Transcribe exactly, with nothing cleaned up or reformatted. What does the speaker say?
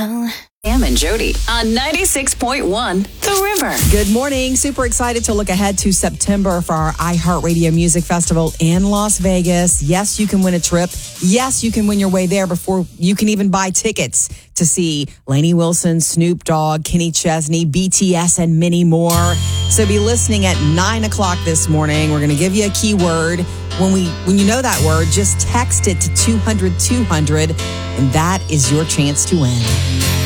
Well, Sam and Jody on ninety-six point one The River. Good morning. Super excited to look ahead to September for our iHeartRadio Music Festival in Las Vegas. Yes, you can win a trip. Yes, you can win your way there before you can even buy tickets to see Lainey Wilson, Snoop Dogg, Kenny Chesney, B T S, and many more. So be listening at nine o'clock this morning. We're going to give you a keyword. When we, when you know that word, just text it to two hundred two hundred, and that is your chance to win.